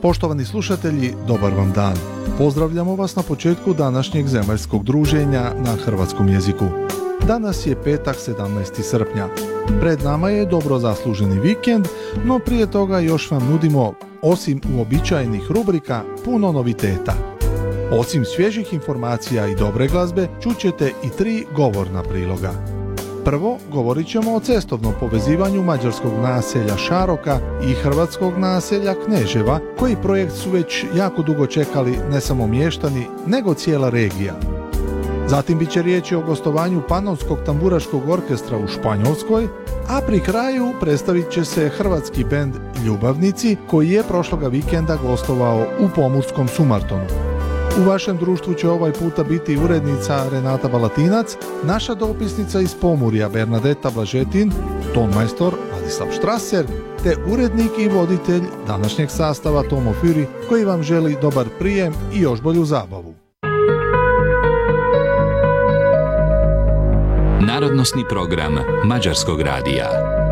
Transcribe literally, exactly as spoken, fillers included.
Poštovani slušatelji, dobar vam dan. Pozdravljamo vas na početku današnjeg zemaljskog druženja na hrvatskom jeziku. Danas je petak, sedamnaesti srpnja. Pred nama je dobro zasluženi vikend, no prije toga još vam nudimo, osim uobičajenih rubrika, puno noviteta. Osim svježih informacija i dobre glazbe, čućete i tri govorna priloga. Prvo, govorit ćemo o cestovnom povezivanju mađarskog naselja Šaroka i hrvatskog naselja Kneževa, koji projekt su već jako dugo čekali ne samo mještani, nego cijela regija. Zatim bit će riječi o gostovanju Panonskog tamburaškog orkestra u Španjolskoj, a pri kraju predstavit će se hrvatski bend Ljubavnici, koji je prošloga vikenda gostovao u Pomurskom Sumartonu. U vašem društvu će ovaj puta biti urednica Renata Balatinac, naša dopisnica iz Pomurja Bernadeta Blažetin, tonmajstor Ladislav Štraser, te urednik i voditelj današnjeg sastava Tomo Fyri, koji vam želi dobar prijem i još bolju zabavu. Narodnosni program Mađarskog radija.